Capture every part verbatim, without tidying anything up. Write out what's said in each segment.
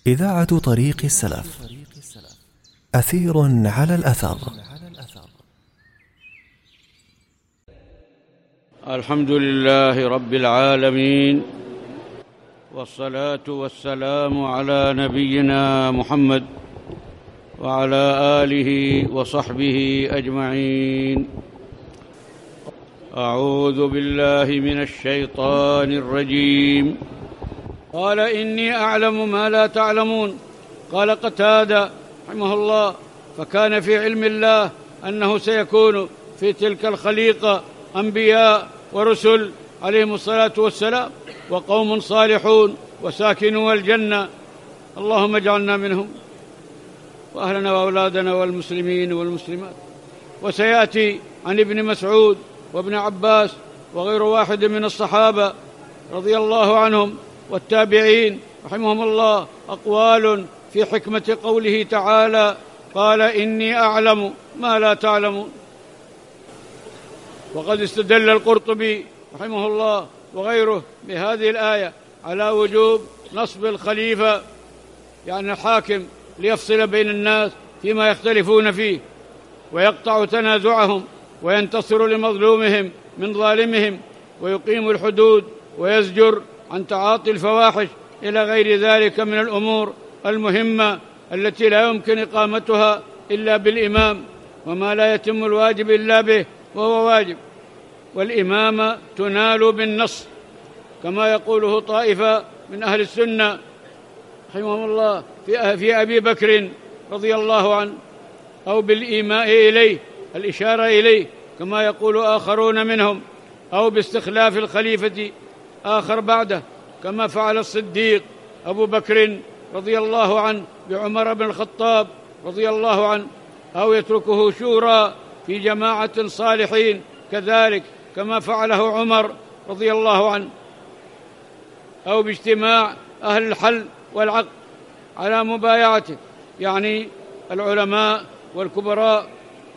إذاعة طريق السلف، أثير على الأثر. الحمد لله رب العالمين، والصلاة والسلام على نبينا محمد وعلى آله وصحبه أجمعين. أعوذ بالله من الشيطان الرجيم. قال إني أعلم ما لا تعلمون. قال قتادة رحمه الله: فكان في علم الله أنه سيكون في تلك الخليقة أنبياء ورسل عليهم الصلاة والسلام، وقوم صالحون وساكنوا الجنة، اللهم اجعلنا منهم، وأهلنا وأولادنا والمسلمين والمسلمات. وسيأتي عن ابن مسعود وابن عباس وغير واحد من الصحابة رضي الله عنهم والتابعين رحمهم الله أقوال في حكمة قوله تعالى: قال إني أعلم ما لا تعلمون. وقد استدل القرطبي رحمه الله وغيره بهذه الآية على وجوب نصب الخليفة، يعني الحاكم، ليفصل بين الناس فيما يختلفون فيه ويقطع تنازعهم وينتصر لمظلومهم من ظالمهم ويقيم الحدود ويزجر عن تعاطي الفواحش إلى غير ذلك من الأمور المهمة التي لا يمكن إقامتها إلا بالإمام، وما لا يتم الواجب إلا به وهو واجب. والإمامة تنال بالنص كما يقوله طائفة من أهل السنة رحمهم الله في أبي بكر رضي الله عنه، أو بالإيماء إليه، الإشارة إليه كما يقول آخرون منهم، أو باستخلاف الخليفة آخر بعده كما فعل الصديق أبو بكر رضي الله عنه بعمر بن الخطاب رضي الله عنه، أو يتركه شورى في جماعة صالحين كذلك كما فعله عمر رضي الله عنه، أو باجتماع أهل الحل والعقد على مبايعته، يعني العلماء والكبراء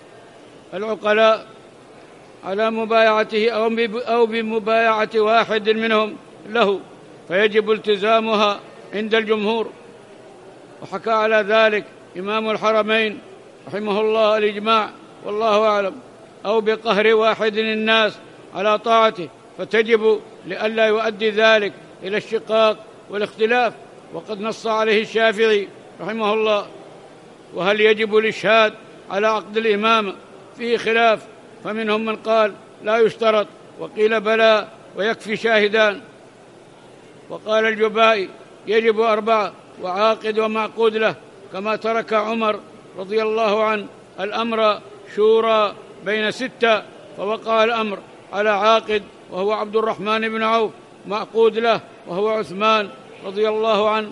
العقلاء على مبايعته أو بمبايعة واحد منهم له، فيجب التزامها عند الجمهور. وحكى على ذلك إمام الحرمين رحمه الله الإجماع، والله أعلم. أو بقهر واحد الناس على طاعته، فتجب لئلا يؤدي ذلك إلى الشقاق والاختلاف، وقد نص عليه الشافعي رحمه الله. وهل يجب الإشهاد على عقد الإمامة؟ فيه خلاف، فمنهم من قال لا يشترط، وقيل بلى ويكفي شاهدان. وقال الجبائي يجب أربعة، وعاقد ومعقود له، كما ترك عمر رضي الله عنه الأمر شورى بين ستة، فوقع الأمر على عاقد وهو عبد الرحمن بن عوف، معقود له وهو عثمان رضي الله عنه.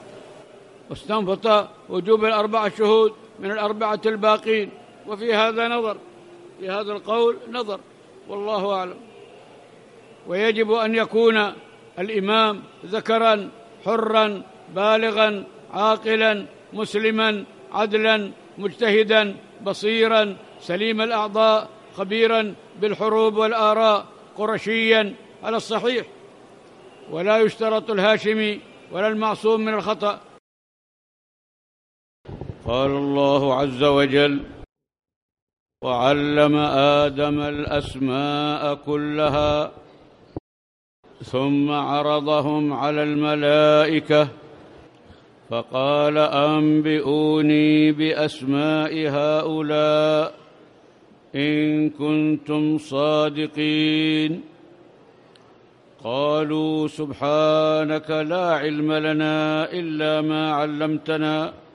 واستنبط وجوب الأربعة شهود من الأربعة الباقين، وفي هذا نظر، في هذا القول نظر، والله أعلم. ويجب أن يكون الإمام ذكرا حرا بالغا عاقلا مسلما عدلا مجتهدا بصيرا سليم الأعضاء خبيرا بالحروب والآراء قرشيا على الصحيح، ولا يشترط الهاشمي ولا المعصوم من الخطأ. قال الله عز وجل: وعلم آدم الأسماء كلها ثم عرضهم على الملائكة فقال أنبئوني بأسماء هؤلاء إن كنتم صادقين. قالوا سبحانك لا علم لنا إلا ما علمتنا